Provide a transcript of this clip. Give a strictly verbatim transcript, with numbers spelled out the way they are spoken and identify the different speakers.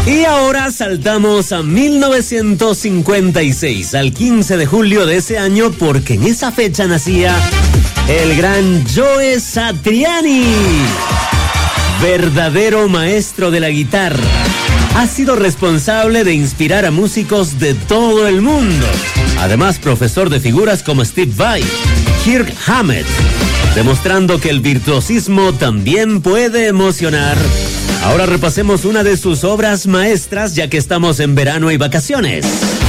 Speaker 1: Y ahora saltamos a mil novecientos cincuenta y seis, al quince de julio de ese año, porque en esa fecha nacía el gran Joe Satriani, verdadero maestro de la guitarra. Ha sido responsable de inspirar a músicos de todo el mundo. Además, profesor de figuras como Steve Vai, Kirk Hammett, demostrando que el virtuosismo también puede emocionar. Ahora repasemos una de sus obras maestras, ya que estamos en verano y vacaciones.